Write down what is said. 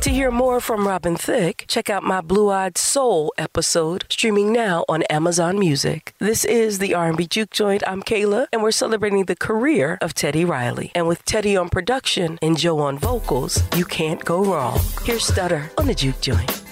To hear more from Robin Thicke, check out my Blue-Eyed Soul episode, streaming now on Amazon Music. This is the R&B Juke Joint. I'm Kayla, and we're celebrating the career of Teddy Riley. And with Teddy on production and Joe on vocals, you can't go wrong. Here's Stutter on the Juke Joint.